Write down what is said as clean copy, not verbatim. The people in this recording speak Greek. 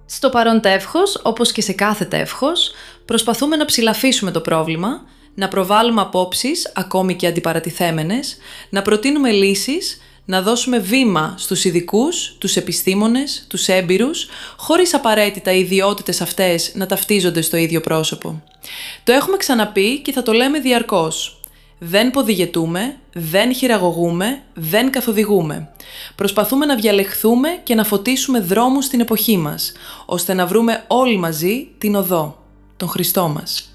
Στο παρόν τεύχος, όπως και σε κάθε τεύχος, προσπαθούμε να ψηλαφίσουμε το πρόβλημα, να προβάλλουμε απόψεις, ακόμη και αντιπαρατιθέμενες, να προτείνουμε λύσεις, να δώσουμε βήμα στους ειδικούς, τους επιστήμονες, τους έμπειρους, χωρίς απαραίτητα οι ιδιότητες αυτές να ταυτίζονται στο ίδιο πρόσωπο. Το έχουμε ξαναπεί και θα το λέμε διαρκώς. Δεν ποδηγετούμε, δεν χειραγωγούμε, δεν καθοδηγούμε. Προσπαθούμε να διαλεχθούμε και να φωτίσουμε δρόμους στην εποχή μας, ώστε να βρούμε όλοι μαζί την οδό, τον Χριστό μας.